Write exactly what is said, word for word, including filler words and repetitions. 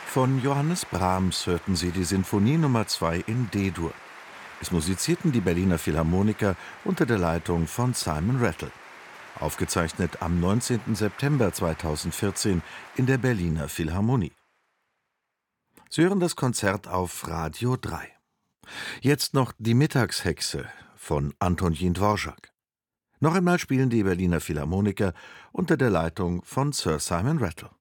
Von Johannes Brahms hörten Sie die Sinfonie Nummer zwei in D-Dur. Es musizierten die Berliner Philharmoniker unter der Leitung von Simon Rattle. Aufgezeichnet am neunzehnten September zweitausendvierzehn in der Berliner Philharmonie. Sie hören das Konzert auf Radio drei. Jetzt noch Die Mittagshexe von Antonin Dvorak. Noch einmal spielen die Berliner Philharmoniker unter der Leitung von Sir Simon Rattle.